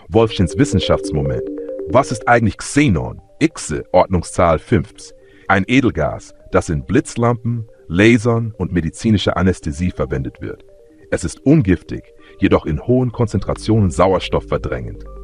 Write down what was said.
Wolfchens Wissenschaftsmoment. Was ist eigentlich Xenon? Xe, Ordnungszahl 5. Ein Edelgas, das in Blitzlampen, Lasern und medizinischer Anästhesie verwendet wird. Es ist ungiftig, jedoch in hohen Konzentrationen sauerstoffverdrängend.